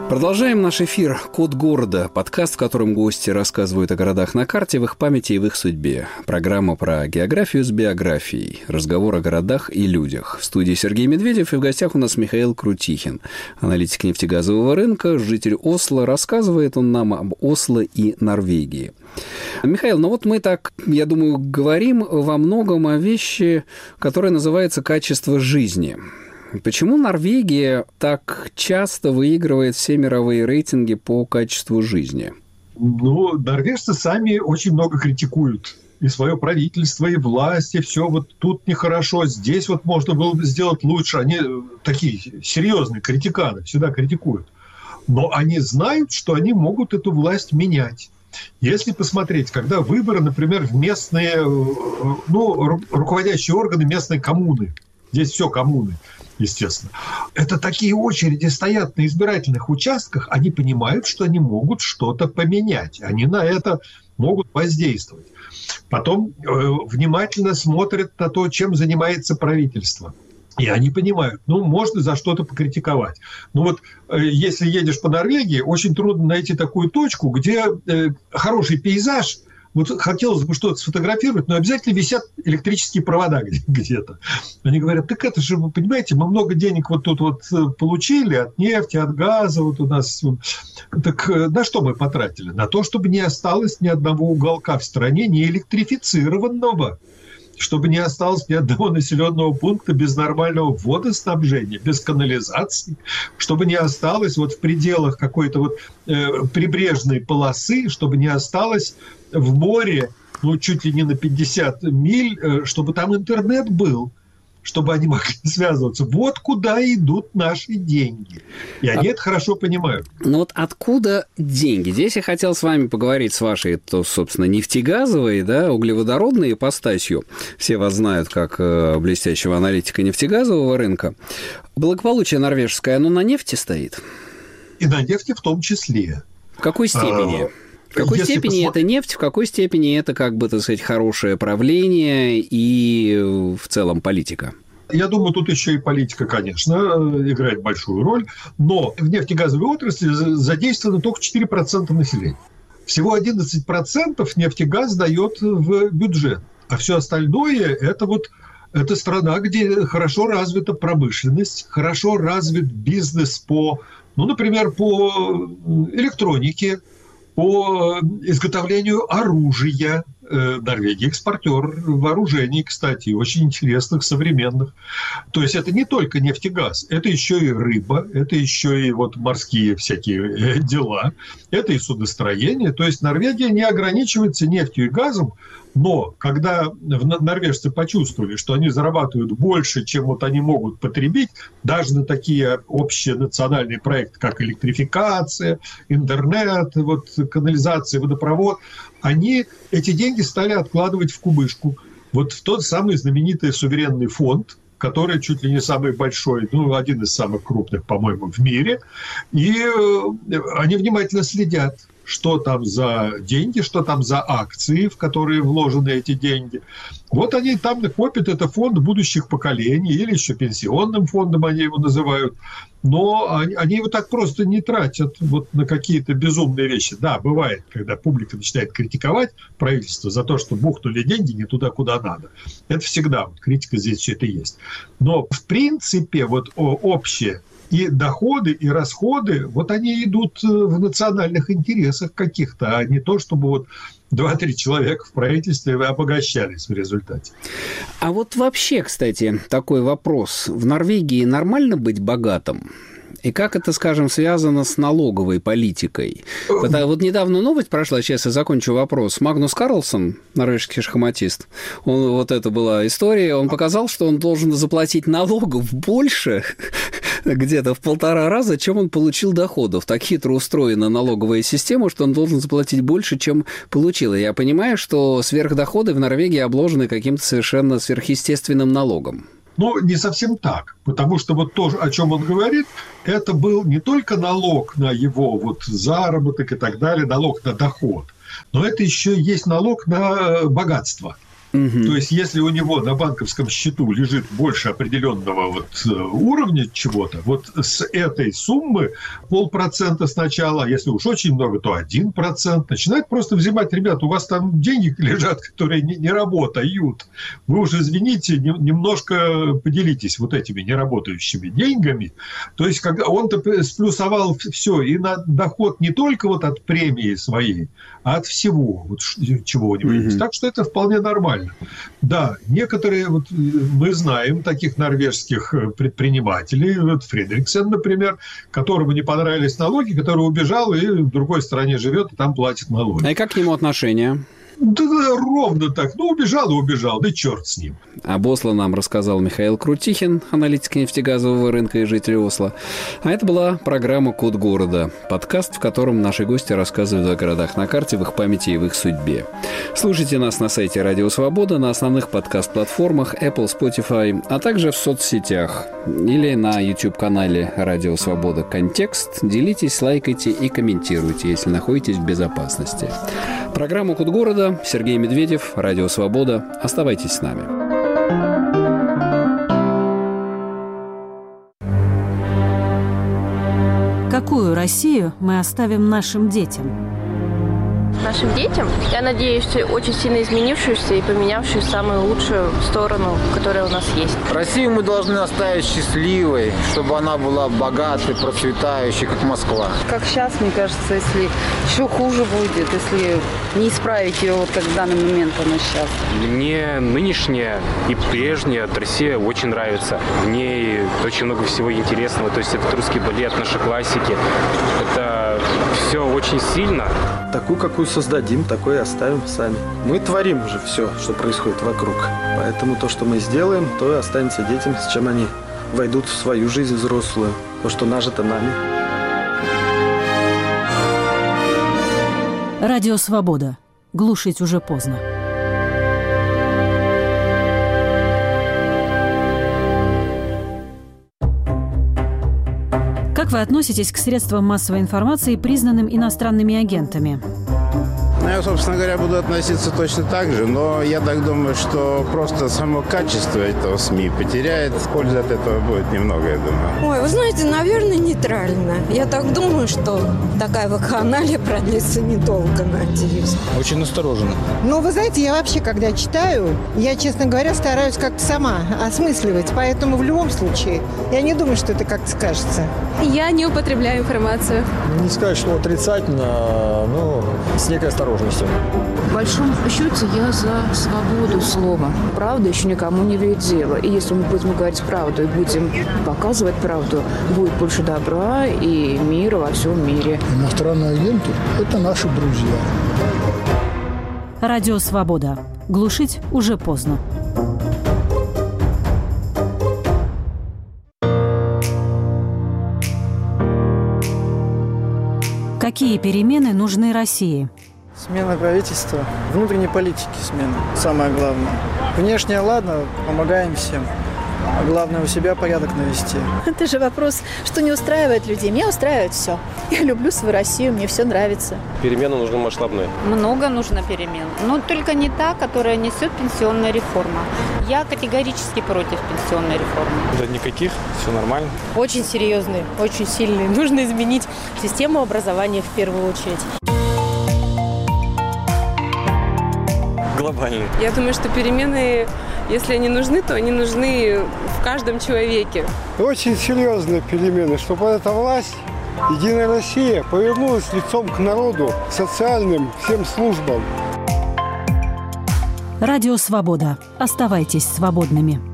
Продолжаем наш эфир «Код города», подкаст, в котором гости рассказывают о городах на карте, в их памяти и в их судьбе. Программа про географию с биографией, разговор о городах и людях. В студии Сергей Медведев, и в гостях у нас Михаил Крутихин, аналитик нефтегазового рынка, житель Осло. Рассказывает он нам об Осло и Норвегии. Михаил, ну вот мы так, я думаю, говорим во многом о вещи, которая называется «качество жизни». Почему Норвегия так часто выигрывает все мировые рейтинги по качеству жизни? Ну, норвежцы сами очень много критикуют. И свое правительство, и власть, и все вот тут нехорошо, здесь вот можно было бы сделать лучше. Они такие серьезные критиканы, всегда критикуют. Но они знают, что они могут эту власть менять. Если посмотреть, когда выборы, например, в местные, руководящие органы местной коммуны, здесь все коммуны, естественно. Это такие очереди стоят на избирательных участках, они понимают, что они могут что-то поменять, они на это могут воздействовать. Потом внимательно смотрят на то, чем занимается правительство. И они понимают, можно за что-то покритиковать. Если едешь по Норвегии, очень трудно найти такую точку, где хороший пейзаж. Вот хотелось бы что-то сфотографировать, но обязательно висят электрические провода где-то. Они говорят, так это же, вы понимаете, мы много денег вот тут вот получили от нефти, от газа, вот у нас. Так на что мы потратили? На то, чтобы не осталось ни одного уголка в стране не электрифицированного, чтобы не осталось ни одного населенного пункта без нормального водоснабжения, без канализации, чтобы не осталось вот в пределах какой-то вот прибрежной полосы, чтобы не осталось в море, чуть ли не на 50 миль, чтобы там интернет был, чтобы они могли связываться. Вот куда идут наши деньги. И они это хорошо понимают. Ну вот откуда деньги? Здесь я хотел с вами поговорить с вашей, собственно, нефтегазовой, углеводородной ипостасью. Все вас знают как блестящего аналитика нефтегазового рынка. Благополучие норвежское, оно на нефти стоит? И на нефти в том числе. В какой степени? В какой степени это нефть, в какой степени это, хорошее правление и в целом политика? Я думаю, тут еще и политика, конечно, играет большую роль, но в нефтегазовой отрасли задействовано только 4% населения. Всего 11% нефтегаз дает в бюджет, а все остальное это страна, где хорошо развита промышленность, хорошо развит бизнес например, по электронике, по изготовлению оружия. Норвегия экспортер вооружений, кстати, очень интересных, современных. То есть это не только нефтегаз, это еще и рыба, это еще и морские всякие дела, это и судостроение. То есть Норвегия не ограничивается нефтью и газом, но когда норвежцы почувствовали, что они зарабатывают больше, чем они могут потребить, даже на такие общие национальные проекты, как электрификация, интернет, канализация, водопровод, они эти деньги стали откладывать в кубышку. Вот в тот самый знаменитый суверенный фонд, который чуть ли не самый большой, один из самых крупных, по-моему, в мире. И они внимательно следят, что там за деньги, что там за акции, в которые вложены эти деньги. Вот они там копят, это фонд будущих поколений, или еще пенсионным фондом они его называют. Но они его так просто не тратят на какие-то безумные вещи. Да, бывает, когда публика начинает критиковать правительство за то, что бухнули деньги не туда, куда надо. Это всегда, критика здесь все это есть. Но в принципе общее и доходы, и расходы, они идут в национальных интересах каких-то, а не то, чтобы 2-3 человека в правительстве обогащались в результате. А вообще, кстати, такой вопрос. В Норвегии нормально быть богатым? И как это, скажем, связано с налоговой политикой? Недавно новость прошла, сейчас я закончу вопрос. Магнус Карлсон, норвежский шахматист, это была история, он показал, что он должен заплатить налогов больше, где-то в 1,5 раза, чем он получил доходов. Так хитро устроена налоговая система, что он должен заплатить больше, чем получил. И я понимаю, что сверхдоходы в Норвегии обложены каким-то совершенно сверхъестественным налогом. Не совсем так, потому что то, о чем он говорит, это был не только налог на его заработок и так далее, налог на доход, но это еще есть налог на богатство. То есть, если у него на банковском счету лежит больше определенного уровня чего-то, с этой суммы 0,5% сначала, а если уж очень много, то 1%, начинает просто взимать: ребят, у вас там деньги лежат, которые не работают. Вы уж, извините, немножко поделитесь этими неработающими деньгами. То есть, когда он-то сплюсовал все, и на доход не только от премии своей, а от всего, чего у него есть. Так что это вполне нормально. Да, некоторые, мы знаем таких норвежских предпринимателей, Фредриксен, например, которому не понравились налоги, который убежал и в другой стране живет, и там платит налоги. А как к нему отношение? Да, ровно так. Убежал и убежал, да черт с ним. Об Осло нам рассказал Михаил Крутихин, аналитик нефтегазового рынка и житель Осло. А это была программа «Код города», подкаст, в котором наши гости рассказывают о городах на карте, в их памяти и в их судьбе. Слушайте нас на сайте «Радио Свобода», на основных подкаст-платформах Apple, Spotify, а также в соцсетях или на YouTube-канале «Радио Свобода. Контекст». Делитесь, лайкайте и комментируйте, если находитесь в безопасности. Программа «Код города», Сергей Медведев, Радио Свобода. Оставайтесь с нами. Какую Россию мы оставим нашим детям? Нашим детям, я надеюсь, очень сильно изменившуюся и поменявшую в самую лучшую сторону, которая у нас есть. Россию мы должны оставить счастливой, чтобы она была богатой, процветающей, как Москва. Как сейчас, мне кажется, если еще хуже будет, если не исправить ее, как в данный момент она сейчас. Мне нынешняя и прежняя Россия очень нравится. В ней очень много всего интересного. То есть это русский балет, наши классики. Это все очень сильно. Такую, какую создадим, такой и оставим сами. Мы творим уже все, что происходит вокруг. Поэтому то, что мы сделаем, то и останется детям, с чем они войдут в свою жизнь взрослую. То, что нажито нами. Радио Свобода. Глушить уже поздно. Как вы относитесь к средствам массовой информации, признанным иностранными агентами? Я, собственно говоря, буду относиться точно так же, но я так думаю, что просто само качество этого СМИ потеряет. Пользы от этого будет немного, я думаю. Ой, вы знаете, наверное, нейтрально. Я так думаю, что такая вакханалия продлится недолго, надеюсь. Очень настороженно. Ну, вы знаете, я вообще, когда читаю, я, честно говоря, стараюсь как-то сама осмысливать. Поэтому в любом случае, я не думаю, что это как-то скажется. Я не употребляю информацию. Не сказать, что отрицательно, но с некой осторожностью. В большом счете я за свободу слова. Правда еще никому не вредила. И если мы будем говорить правду и будем показывать правду, будет больше добра и мира во всем мире. Иностранные агенты – это наши друзья. Радио Свобода. Глушить уже поздно. Какие перемены нужны России? Смена правительства, внутренней политики смена, самое главное. Внешне, ладно, помогаем всем. А главное, у себя порядок навести. Это же вопрос, что не устраивает людей. Меня устраивает все. Я люблю свою Россию, мне все нравится. Перемены нужны масштабные. Много нужно перемен. Но только не та, которая несет пенсионная реформа. Я категорически против пенсионной реформы. Да никаких, все нормально. Очень серьезные, очень сильные. Нужно изменить систему образования в первую очередь. Глобальный. Я думаю, что перемены, если они нужны, то они нужны в каждом человеке. Очень серьезные перемены, чтобы эта власть, Единая Россия, повернулась лицом к народу, к социальным всем службам. Радио Свобода. Оставайтесь свободными.